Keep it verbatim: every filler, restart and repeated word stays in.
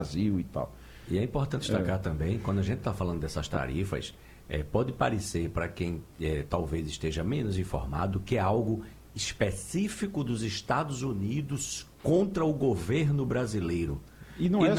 Brasil e tal. E é importante destacar é. também, quando a gente está falando dessas tarifas, é, pode parecer para quem é, talvez esteja menos informado que é algo específico dos Estados Unidos contra o governo brasileiro. E não e é